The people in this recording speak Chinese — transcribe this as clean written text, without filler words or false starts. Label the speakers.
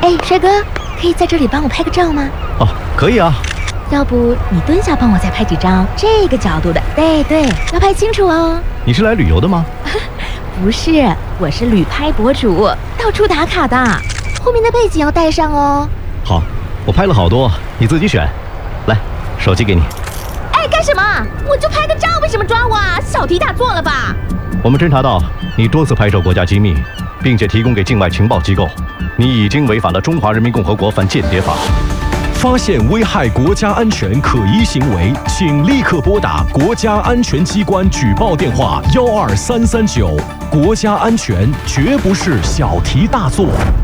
Speaker 1: 哎，帅哥，可以在这里帮我拍个照吗？
Speaker 2: 哦，可以啊。
Speaker 1: 要不你蹲下帮我再拍几张这个角度的。对，要拍清楚哦。
Speaker 2: 你是来旅游的吗？
Speaker 1: 不是，我是旅拍博主，到处打卡的。后面的背景要带上哦。
Speaker 2: 好，我拍了好多，你自己选。来，手机给你。
Speaker 1: 哎，干什么？我就拍个照，为什么抓我啊？小题大做了吧？
Speaker 2: 我们侦查到你多次拍摄国家机密，并且提供给境外情报机构，你已经违反了《中华人民共和国反间谍法》。
Speaker 3: 发现危害国家安全可疑行为，请立刻拨打国家安全机关举报电话12339。国家安全绝不是小题大做。